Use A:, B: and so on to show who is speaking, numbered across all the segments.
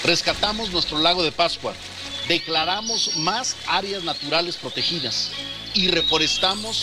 A: Rescatamos nuestro lago de Pascua, declaramos más áreas naturales protegidas y reforestamos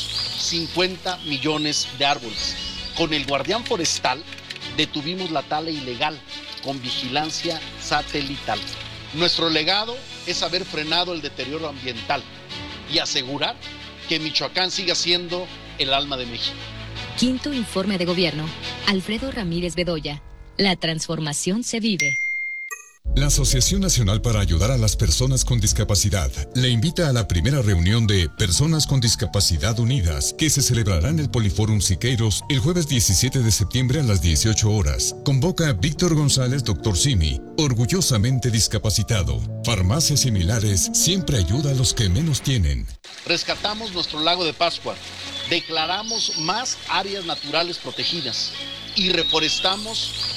A: 50 millones de árboles. Con el Guardián Forestal detuvimos la tala ilegal con vigilancia satelital. Nuestro legado es haber frenado el deterioro ambiental y asegurar que Michoacán siga siendo el alma de México.
B: Quinto informe de gobierno. Alfredo Ramírez Bedoya. La transformación se vive.
C: La Asociación Nacional para Ayudar a las Personas con Discapacidad le invita a la primera reunión de Personas con Discapacidad Unidas, que se celebrará en el Poliforum Siqueiros el jueves 17 de septiembre a las 18 horas. Convoca a Víctor González, Dr. Simi, orgullosamente discapacitado. Farmacias Similares siempre ayuda a los que menos tienen.
A: Rescatamos nuestro lago de Pascua, declaramos más áreas naturales protegidas y reforestamos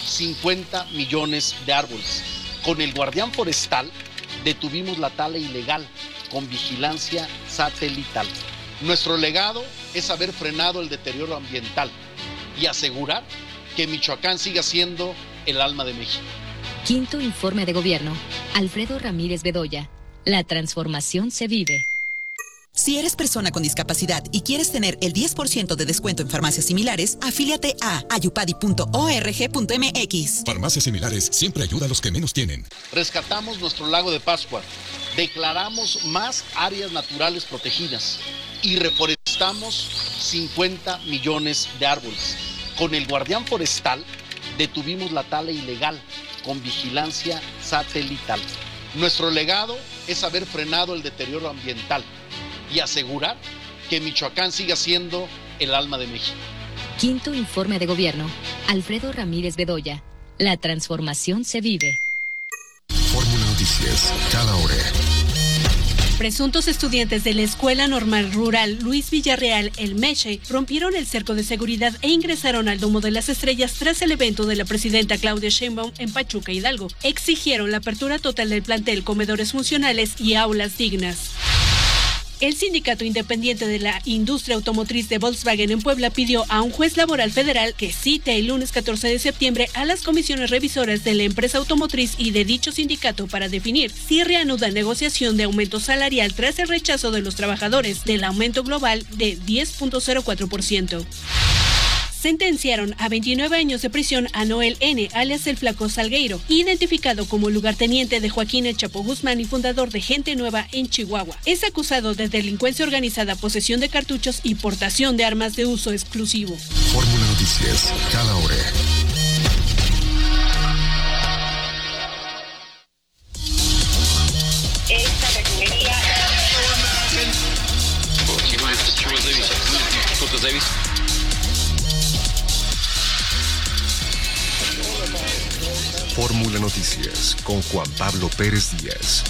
A: 50 millones de árboles. Con el Guardián Forestal detuvimos la tala ilegal con vigilancia satelital. Nuestro legado es haber frenado el deterioro ambiental y asegurar que Michoacán siga siendo el alma de México.
B: Quinto informe de gobierno. Alfredo Ramírez Bedoya. La transformación se vive.
D: Si eres persona con discapacidad y quieres tener el 10% de descuento en farmacias similares, afíliate a ayupadi.org.mx.
C: Farmacias Similares siempre ayuda a los que menos tienen.
A: Rescatamos nuestro lago de Pascua, declaramos más áreas naturales protegidas y reforestamos 50 millones de árboles. Con el Guardián Forestal detuvimos la tala ilegal con vigilancia satelital. Nuestro legado es haber frenado el deterioro ambiental y asegurar que Michoacán siga siendo el alma de México.
B: Quinto informe de gobierno. Alfredo Ramírez Bedoya. La transformación se vive.
E: Fórmula Noticias, cada hora.
F: Presuntos estudiantes de la Escuela Normal Rural Luis Villarreal, el Meche, rompieron el cerco de seguridad e ingresaron al Domo de las Estrellas tras el evento de la presidenta Claudia Sheinbaum en Pachuca, Hidalgo. Exigieron la apertura total del plantel, comedores funcionales y aulas dignas. El Sindicato Independiente de la Industria Automotriz de Volkswagen en Puebla pidió a un juez laboral federal que cite el lunes 14 de septiembre a las comisiones revisoras de la empresa automotriz y de dicho sindicato para definir si reanuda negociación de aumento salarial tras el rechazo de los trabajadores del aumento global de 10.04%. Sentenciaron a 29 años de prisión a Noel N., alias el Flaco Salgueiro, identificado como lugarteniente de Joaquín El Chapo Guzmán y fundador de Gente Nueva en Chihuahua. Es acusado de delincuencia organizada, posesión de cartuchos y portación de armas de uso exclusivo.
E: Fórmula Noticias, cada hora.
G: Esta refinería...
E: Fórmula Noticias con Juan Pablo Pérez Díaz.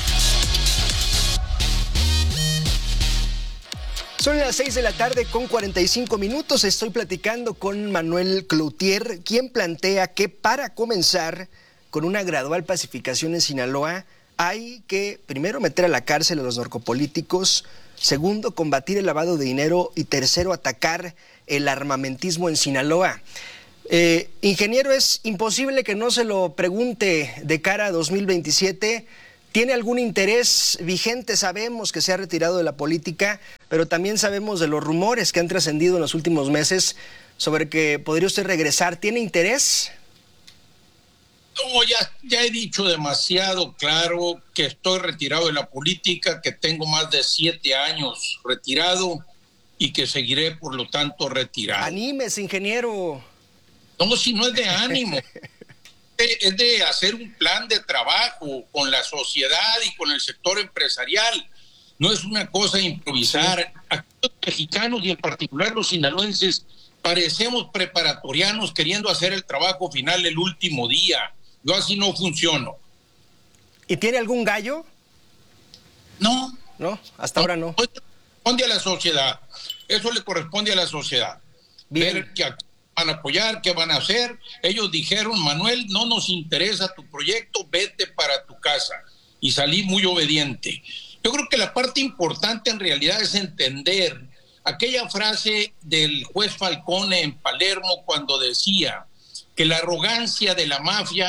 H: Son las 6 de la tarde con 45 minutos. Estoy platicando con Manuel Cloutier, quien plantea que para comenzar con una gradual pacificación en Sinaloa hay que, primero, meter a la cárcel a los narcopolíticos, segundo, combatir el lavado de dinero y tercero, atacar el armamentismo en Sinaloa. Ingeniero, es imposible que no se lo pregunte de cara a 2027. ¿Tiene algún interés vigente? Sabemos que se ha retirado de la política, pero también sabemos de los rumores que han trascendido en los últimos meses sobre que podría usted regresar. ¿Tiene interés?
I: No, ya he dicho demasiado claro que estoy retirado de la política, que tengo más de 7 años retirado y que seguiré, por lo tanto, retirado.
H: Anímese, ingeniero.
I: No, si no es de ánimo, es de hacer un plan de trabajo con la sociedad y con el sector empresarial. No es una cosa de improvisar. Aquí los mexicanos y en particular los sinaloenses parecemos preparatorianos queriendo hacer el trabajo final el último día. Yo así no funciono.
H: ¿Y tiene algún gallo?
I: No.
H: No, hasta ahora no.
I: Corresponde a la sociedad. Eso le corresponde a la sociedad.
H: Bien.
I: Ver que aquí van a apoyar, qué van a hacer. Ellos dijeron, Manuel, no nos interesa tu proyecto, vete para tu casa. Y salí muy obediente. Yo creo que la parte importante en realidad es entender aquella frase del juez Falcone en Palermo cuando decía que la arrogancia de la mafia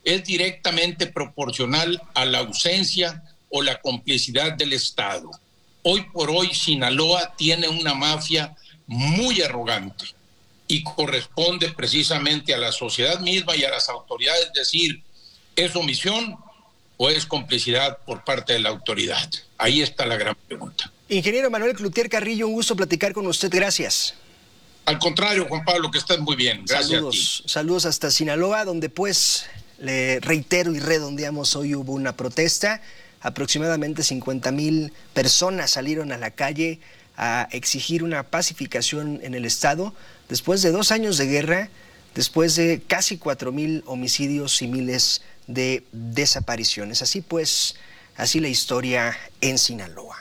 I: es directamente proporcional a la ausencia o la complicidad del Estado. Hoy por hoy Sinaloa tiene una mafia muy arrogante y corresponde precisamente a la sociedad misma y a las autoridades decir, ¿es omisión o es complicidad por parte de la autoridad? Ahí está la gran pregunta.
H: Ingeniero Manuel Cloutier Carrillo, un gusto platicar con usted, gracias.
I: Al contrario, Juan Pablo, que estás muy bien. Gracias a ti.
H: Saludos hasta Sinaloa, donde pues, le reitero y redondeamos, hoy hubo una protesta. Aproximadamente 50,000 personas salieron a la calle a exigir una pacificación en el Estado después de 2 años de guerra, después de casi 4,000 homicidios y miles de desapariciones. Así pues, así la historia en Sinaloa.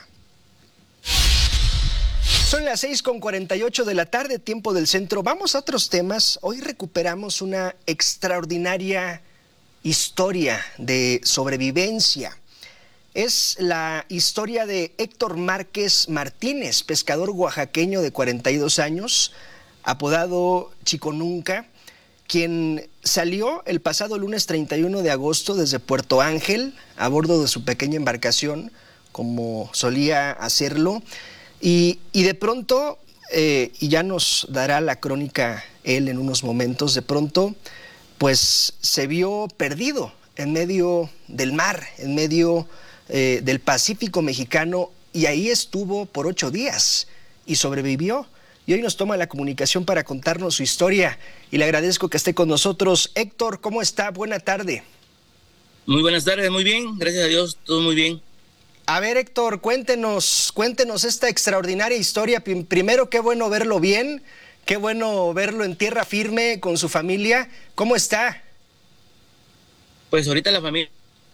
H: Son las 6:48 de la tarde, tiempo del centro. Vamos a otros temas. Hoy recuperamos una extraordinaria historia de sobrevivencia. Es la historia de Héctor Márquez Martínez, pescador oaxaqueño de 42 años, apodado Chico Nunca, quien salió el pasado lunes 31 de agosto desde Puerto Ángel a bordo de su pequeña embarcación, como solía hacerlo, y de pronto, y ya nos dará la crónica él en unos momentos, de pronto pues se vio perdido en medio del mar, en medio del Pacífico mexicano, y ahí estuvo por 8 días y sobrevivió. Y hoy nos toma la comunicación para contarnos su historia y le agradezco que esté con nosotros. Héctor, ¿cómo está? Buena tarde.
G: Muy buenas tardes, muy bien, gracias a Dios, todo muy bien.
H: A ver, Héctor, cuéntenos esta extraordinaria historia. Primero, qué bueno verlo bien, qué bueno verlo en tierra firme con su familia. ¿Cómo está?
G: Pues ahorita la familia...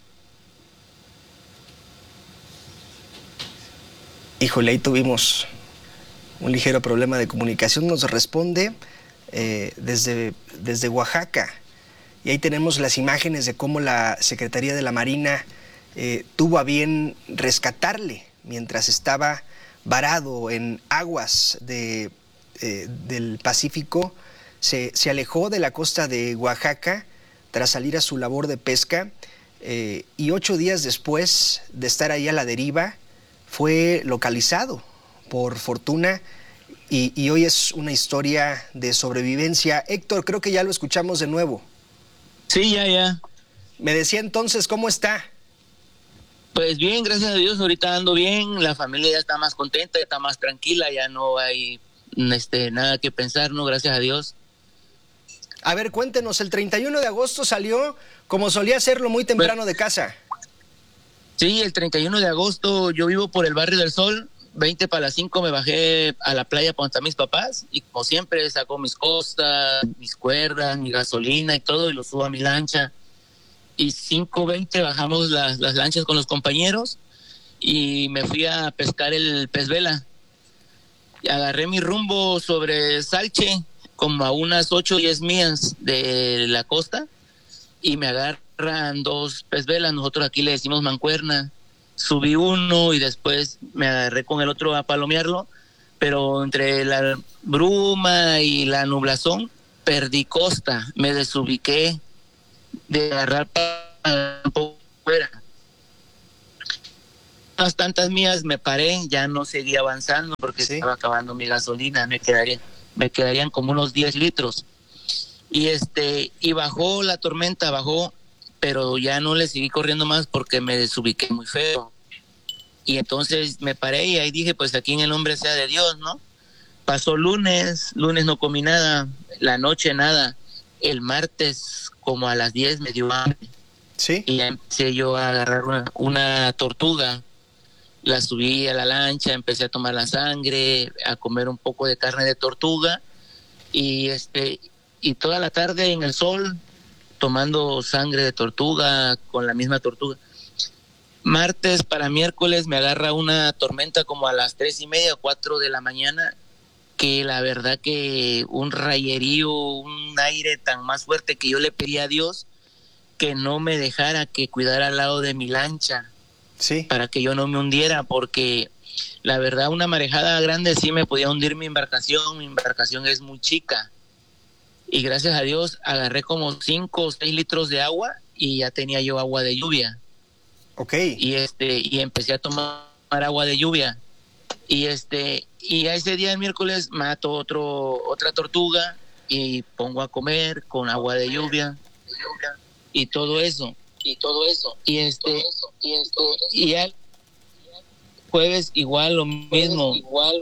H: Híjole, ahí tuvimos un ligero problema de comunicación. Nos responde desde Oaxaca. Y ahí tenemos las imágenes de cómo la Secretaría de la Marina tuvo a bien rescatarle mientras estaba varado en aguas del Pacífico. Se alejó de la costa de Oaxaca tras salir a su labor de pesca y 8 días después de estar ahí a la deriva fue localizado por fortuna y hoy es una historia de sobrevivencia. Héctor, creo que ya lo escuchamos de nuevo.
G: Sí, ya.
H: Me decía entonces, ¿cómo está?
G: Pues bien, gracias a Dios, ahorita ando bien, la familia ya está más contenta, ya está más tranquila, ya no hay nada que pensar, ¿no? Gracias a Dios.
H: A ver, cuéntenos, el 31 de agosto salió, como solía hacerlo, muy temprano de casa.
G: Sí, el 31 de agosto yo vivo por el Barrio del Sol, 20 para las 5 me bajé a la playa para donde están mis papás y como siempre saco mis costas, mis cuerdas, mi gasolina y todo y lo subo a mi lancha. Y 5:20 bajamos las lanchas con los compañeros y me fui a pescar el pez vela. Y agarré mi rumbo sobre Salche, como a unas 8 o 10 millas de la costa, y me agarran 2 pez velas, nosotros aquí le decimos mancuerna. Subí uno y después me agarré con el otro a palomearlo, pero entre la bruma y la nublazón perdí costa, me desubiqué de agarrar un poco fuera. Unas tantas millas me paré, ya no seguí avanzando porque estaba acabando mi gasolina, me quedarían como unos 10 litros. Y bajó la tormenta, pero ya no le seguí corriendo más porque me desubiqué muy feo. Y entonces me paré y ahí dije, pues aquí en el nombre sea de Dios, ¿no? Pasó lunes no comí nada, la noche nada. El martes como a las 10 me dio hambre.
H: ¿Sí?
G: Y ya empecé yo a agarrar una tortuga, la subí a la lancha, empecé a tomar la sangre, a comer un poco de carne de tortuga y toda la tarde en el sol tomando sangre de tortuga con la misma tortuga. Martes para miércoles me agarra una tormenta como a las 3:30 o 4 de la mañana, que la verdad que un rayerío, un aire tan más fuerte que yo le pedí a Dios que no me dejara, que cuidara al lado de mi lancha,
H: sí,
G: para que yo no me hundiera, porque la verdad una marejada grande sí me podía hundir mi embarcación es muy chica, y gracias a Dios agarré como 5 o 6 litros de agua y ya tenía yo agua de lluvia.
H: Ok.
G: Y empecé a tomar agua de lluvia. Y a ese día, el miércoles, mato otra tortuga y pongo a comer con agua de lluvia y todo eso. Y al jueves igual lo mismo.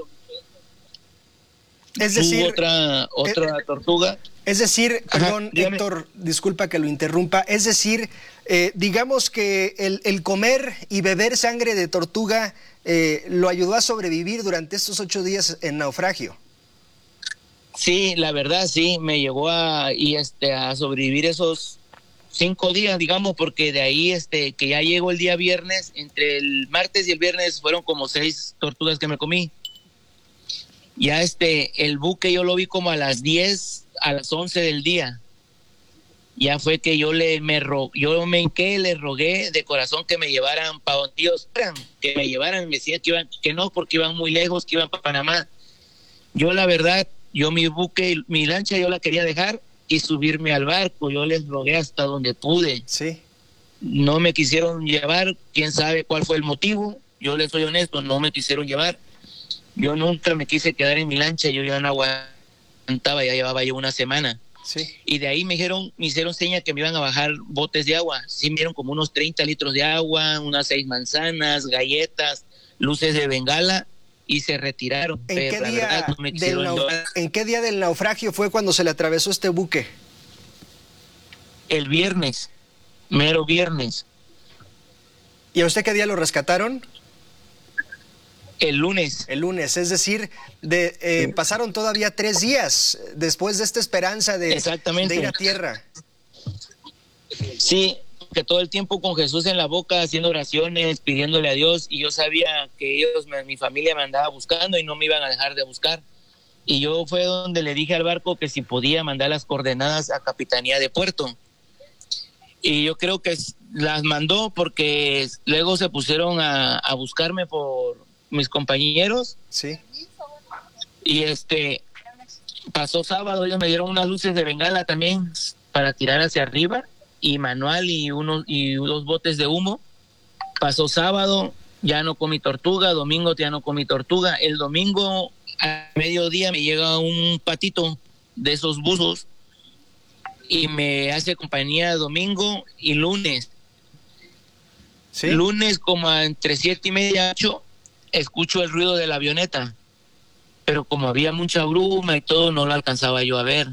H: Es decir,
G: otra tortuga.
H: Es decir, perdón,
G: dígame.
H: Héctor, disculpa que lo interrumpa. Es decir, digamos que el comer y beber sangre de tortuga lo ayudó a sobrevivir durante estos 8 días en naufragio.
G: Sí, la verdad sí, me llegó a sobrevivir esos 5 días, digamos, porque de ahí que ya llegó el día viernes, entre el martes y el viernes fueron como 6 tortugas que me comí. Ya el buque yo lo vi como a las 10, a las 11 del día. Ya fue que yo me hinqué, le rogué de corazón que me llevaran para donde ellos fueran, que me llevaran, me decían que no, porque iban muy lejos, que iban para Panamá. Yo la verdad, mi buque, mi lancha yo la quería dejar y subirme al barco. Yo les rogué hasta donde pude.
H: Sí.
G: No me quisieron llevar, quién sabe cuál fue el motivo. Yo les soy honesto, no me quisieron llevar. Yo nunca me quise quedar en mi lancha, yo ya no aguantaba, ya llevaba yo una semana.
H: Sí.
G: Y de ahí me hicieron seña que me iban a bajar botes de agua. Sí, me dieron como unos 30 litros de agua, unas 6 manzanas, galletas, luces de bengala y se retiraron.
H: ¿En qué día del naufragio fue cuando se le atravesó este buque?
G: El viernes, mero viernes.
H: ¿Y a usted qué día lo rescataron?
G: El lunes.
H: El lunes, es decir, pasaron todavía 3 días después de esta esperanza de ir a tierra.
G: Sí, que todo el tiempo con Jesús en la boca, haciendo oraciones, pidiéndole a Dios, y yo sabía que mi familia me andaba buscando y no me iban a dejar de buscar. Y yo fue donde le dije al barco que si podía mandar las coordenadas a Capitanía de Puerto. Y yo creo que las mandó porque luego se pusieron a buscarme por mis compañeros.
H: Sí.
G: Y pasó sábado, ellos me dieron unas luces de bengala también para tirar hacia arriba, y manual y 2 botes de humo. Pasó sábado, ya no comí tortuga. Domingo ya no comí tortuga. El domingo a mediodía me llega un patito de esos buzos y me hace compañía domingo y lunes.
H: ¿Sí?
G: Lunes como entre 7:30 y 8 escucho el ruido de la avioneta, pero como había mucha bruma y todo, no lo alcanzaba yo a ver.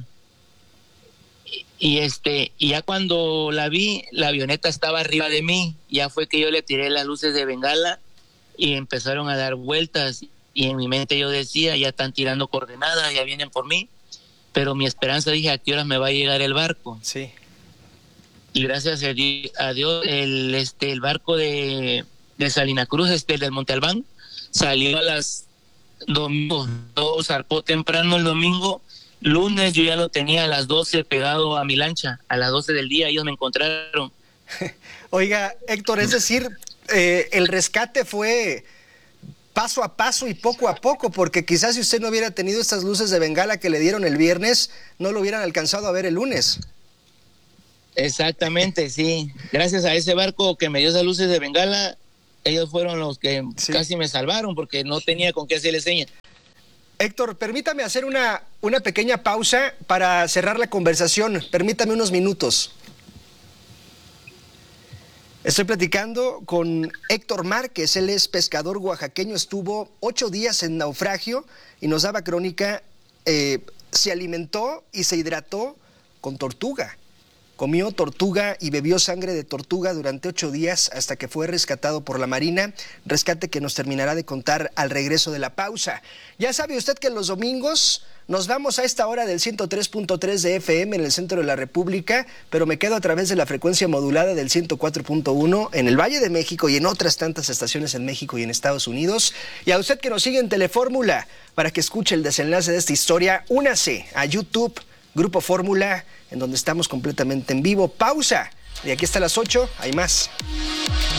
G: Y ya cuando la vi, la avioneta estaba arriba de mí. Ya fue que yo le tiré las luces de bengala y empezaron a dar vueltas, y en mi mente yo decía, ya están tirando coordenadas, ya vienen por mí. Pero mi esperanza, dije, ¿a qué horas me va a llegar el barco?
H: Sí.
G: Y gracias a Dios, el barco de Salina Cruz, del Monte Albán, salió a las domingo, todo zarpó temprano el domingo. Lunes yo ya lo tenía a las 12 pegado a mi lancha, a las 12 del día ellos me encontraron.
H: Oiga, Héctor, es decir, el rescate fue paso a paso y poco a poco, porque quizás si usted no hubiera tenido estas luces de bengala que le dieron el viernes, no lo hubieran alcanzado a ver el lunes.
G: Exactamente, sí. Gracias a ese barco que me dio esas luces de bengala, ellos fueron los que casi me salvaron, porque no tenía con qué hacerle señas.
H: Héctor, permítame hacer una pequeña pausa para cerrar la conversación. Permítame unos minutos. Estoy platicando con Héctor Márquez, él es pescador oaxaqueño, estuvo 8 días en naufragio y nos daba crónica, se alimentó y se hidrató con tortuga. Comió tortuga y bebió sangre de tortuga durante 8 días hasta que fue rescatado por la Marina, rescate que nos terminará de contar al regreso de la pausa. Ya sabe usted que los domingos nos vamos a esta hora del 103.3 de FM en el centro de la República, pero me quedo a través de la frecuencia modulada del 104.1 en el Valle de México y en otras tantas estaciones en México y en Estados Unidos. Y a usted que nos sigue en Telefórmula, para que escuche el desenlace de esta historia, únase a YouTube, Grupo Fórmula, en donde estamos completamente en vivo. Pausa. Y aquí hasta las 8, hay más.